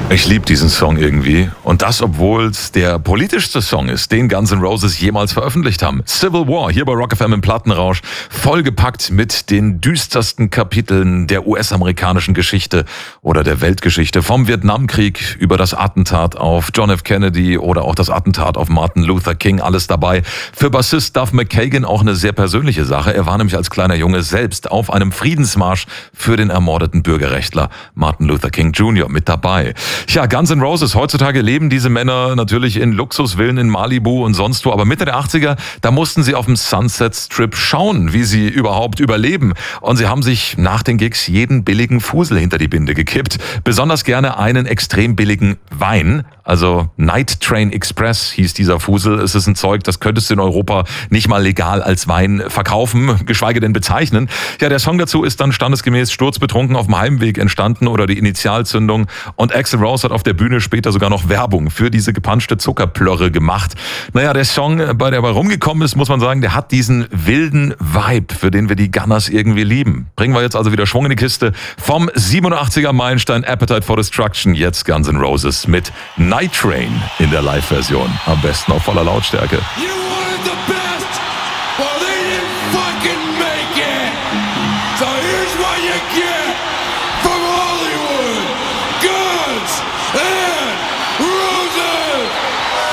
Ich liebe diesen Song irgendwie. Und das, obwohl es der politischste Song ist, den Guns N' Roses jemals veröffentlicht haben. Civil War, hier bei Rock FM im Plattenrausch. Vollgepackt mit den düstersten Kapiteln der US-amerikanischen Geschichte oder der Weltgeschichte. Vom Vietnamkrieg über das Attentat auf John F. Kennedy oder auch das Attentat auf Martin Luther King. Alles dabei. Für Bassist Duff McKagan auch eine sehr persönliche Sache. Er war nämlich als kleiner Junge selbst auf einem Friedensmarsch für den ermordeten Bürgerrechtler Martin Luther King Jr. mit dabei. Ja, Guns N' Roses, heutzutage leben diese Männer natürlich in Luxusvillen in Malibu und sonst wo, aber Mitte der 80er, da mussten sie auf dem Sunset Strip schauen, wie sie überhaupt überleben. Und sie haben sich nach den Gigs jeden billigen Fusel hinter die Binde gekippt. Besonders gerne einen extrem billigen Wein, also Night Train Express hieß dieser Fusel. Es ist ein Zeug, das könntest du in Europa nicht mal legal als Wein verkaufen, geschweige denn bezeichnen. Ja, der Song dazu ist dann standesgemäß sturzbetrunken auf dem Heimweg entstanden oder die Initialzündung. Und Axl Rose hat auf der Bühne später sogar noch Werbung für diese gepanschte Zuckerplörre gemacht. Naja, der Song, bei der rumgekommen ist, muss man sagen, der hat diesen wilden Vibe, für den wir die Gunners irgendwie lieben. Bringen wir jetzt also wieder Schwung in die Kiste. Vom 87er Meilenstein Appetite for Destruction, jetzt Guns N' Roses mit Night Train in der Live-Version. Am besten auf voller Lautstärke. You wanted the best, well they didn't fucking make it. So here's what you get.